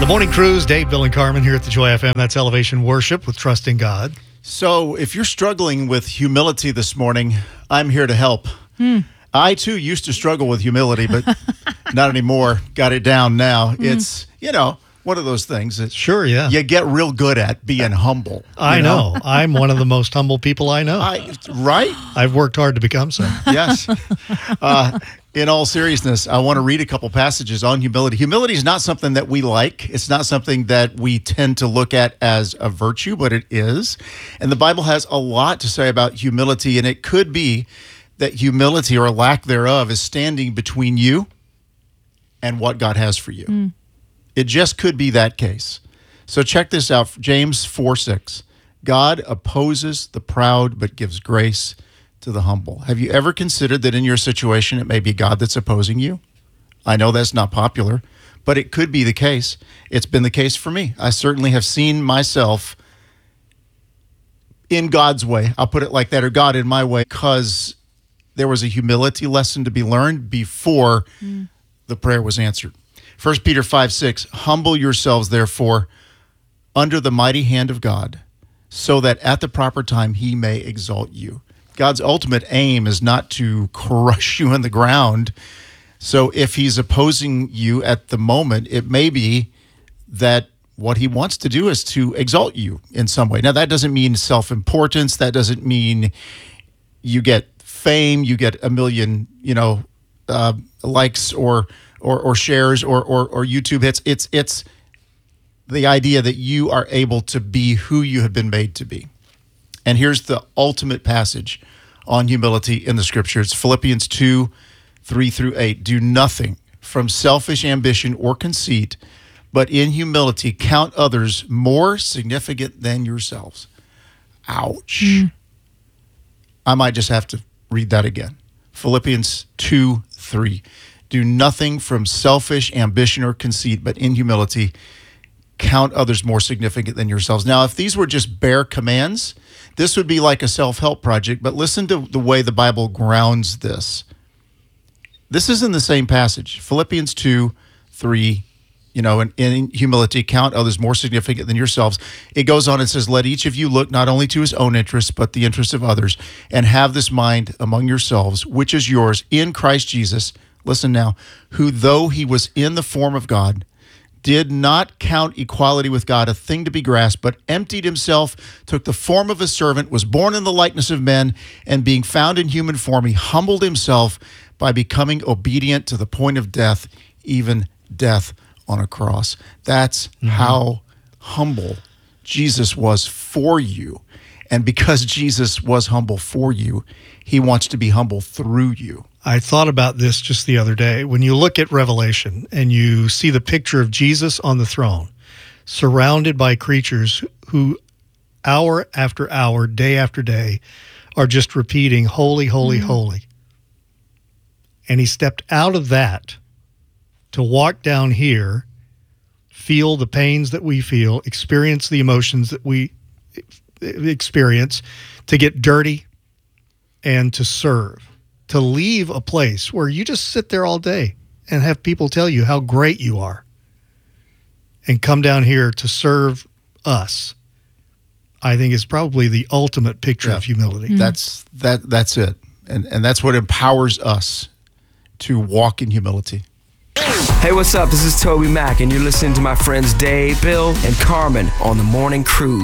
The Morning Cruise, Dave, Bill, and Carmen here at the Joy FM. That's Elevation Worship with Trust in God. So if you're struggling with humility this morning, I'm here to help. I, too, used to struggle with humility, but not anymore. Got it down now. It's, one of those things that Sure, yeah. you get real good at being humble. I know. I'm one of the most humble people I know. Right? I've worked hard to become so. Yes. In all seriousness, I want to read a couple passages on humility. Humility is not something that we like. It's not something that we tend to look at as a virtue, but it is. And the Bible has a lot to say about humility, and it could be that humility or lack thereof is standing between you and what God has for you. It just could be that case. So check this out, James 4:6. God opposes the proud, but gives grace to the humble. Have you ever considered that in your situation, it may be God that's opposing you? I know that's not popular, but it could be the case. It's been the case for me. I certainly have seen myself in God's way. I'll put it like that, or God in my way, because there was a humility lesson to be learned before the prayer was answered. 1 Peter 5:6, humble yourselves, therefore, under the mighty hand of God, so that at the proper time he may exalt you. God's ultimate aim is not to crush you in the ground. So if he's opposing you at the moment, it may be that what he wants to do is to exalt you in some way. Now, that doesn't mean self-importance. That doesn't mean you get fame, you get a million, likes or shares or YouTube hits. It's the idea that you are able to be who you have been made to be. And here's the ultimate passage on humility in the scripture. It's Philippians 2:3-8. Do nothing from selfish ambition or conceit, but in humility count others more significant than yourselves. Ouch. I might just have to read that again. Philippians 2:3. Do nothing from selfish ambition or conceit, but in humility count others more significant than yourselves. Now, if these were just bare commands, this would be like a self-help project, but listen to the way the Bible grounds this. This is in the same passage, Philippians 2:3, in humility, count others more significant than yourselves. It goes on and says, let each of you look not only to his own interests, but the interests of others, and have this mind among yourselves, which is yours in Christ Jesus. Listen now, who though he was in the form of God, did not count equality with God a thing to be grasped, but emptied himself, took the form of a servant, was born in the likeness of men, and being found in human form, he humbled himself by becoming obedient to the point of death, even death on a cross. That's how humble Jesus was for you. And because Jesus was humble for you, he wants to be humble through you. I thought about this just the other day. When you look at Revelation and you see the picture of Jesus on the throne, surrounded by creatures who hour after hour, day after day, are just repeating, holy, holy, holy. And he stepped out of that to walk down here, feel the pains that we feel, experience the emotions that we experience, to get dirty and to serve. To leave a place where you just sit there all day and have people tell you how great you are and come down here to serve us, I think is probably the ultimate picture of humility. That's it. And that's what empowers us to walk in humility. Hey, what's up? This is Toby Mack, and you're listening to my friends Dave, Bill, and Carmen on The Morning Cruise.